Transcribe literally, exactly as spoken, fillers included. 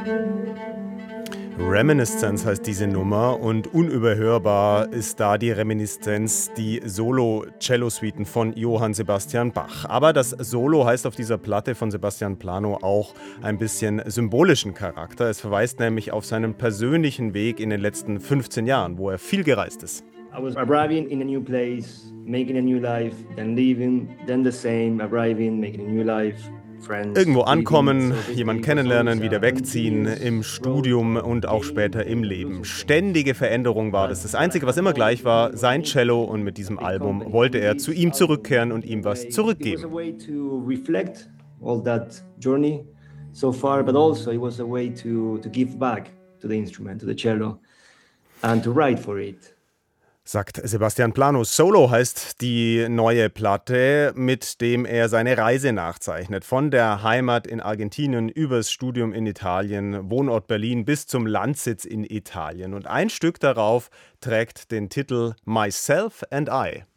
Reminiscence heißt diese Nummer und unüberhörbar ist da die Reminiszenz, die Solo-Cello-Suiten von Johann Sebastian Bach. Aber das Solo heißt auf dieser Platte von Sebastian Plano auch ein bisschen symbolischen Charakter. Es verweist nämlich auf seinen persönlichen Weg in den letzten fünfzehn Jahren, wo er viel gereist ist. I was arriving in a new place, making a new life, then leaving, then the same, arriving, making a new life. Irgendwo ankommen, jemanden kennenlernen, wieder wegziehen, im Studium und auch später im Leben. Ständige Veränderung war das. Das Einzige, was immer gleich war, sein Cello, und mit diesem Album wollte er zu ihm zurückkehren und ihm was zurückgeben. So far, but also it was a way to, to give back to the instrument, to the cello, and to write for it. Sagt Sebastian Plano. Solo heißt die neue Platte, mit dem er seine Reise nachzeichnet. Von der Heimat in Argentinien übers Studium in Italien, Wohnort Berlin bis zum Landsitz in Italien. Und ein Stück darauf trägt den Titel Myself and I.